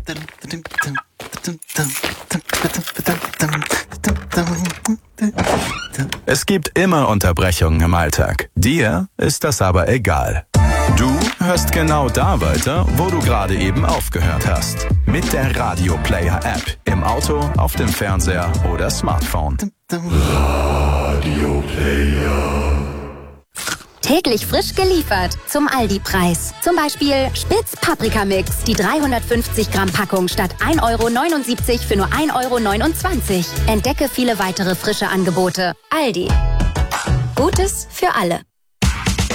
Es gibt immer Unterbrechungen im Alltag. Dir ist das aber egal. Du hörst genau da weiter, wo du gerade eben aufgehört hast. Mit der Radio Player App. Im Auto, auf dem Fernseher oder Smartphone. Radio Player. Täglich frisch geliefert zum Aldi-Preis. Zum Beispiel Spitz-Paprika-Mix. Die 350 Gramm Packung statt 1,79 € für nur 1,29 €. Entdecke viele weitere frische Angebote. Aldi. Gutes für alle.